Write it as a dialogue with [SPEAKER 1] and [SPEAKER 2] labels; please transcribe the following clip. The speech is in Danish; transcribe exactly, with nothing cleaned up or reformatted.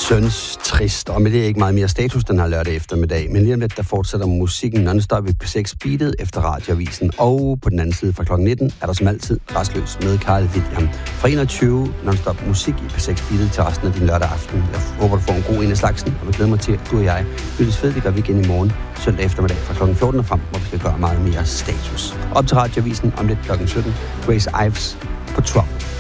[SPEAKER 1] Søns trist, og med det er ikke meget mere status den her lørdag eftermiddag. Men lige om lidt, der fortsætter musikken non-stop i P seks Beatet efter radioavisen. Og på den anden side fra klokken nitten er der som altid Rastløs med Carl William. Fra enogtyve non-stop musik i P seks Beatet til resten af din lørdag aften. Jeg håber, du får en god en af slagsen, og vi glæder mig til, at du og jeg lyttes fedt. Det gør vi igen i morgen, søndag eftermiddag fra klokken fjorten og frem, hvor vi skal gøre meget mere status. Op til radioavisen om lidt klokken sytten. Grace Ives på Trump.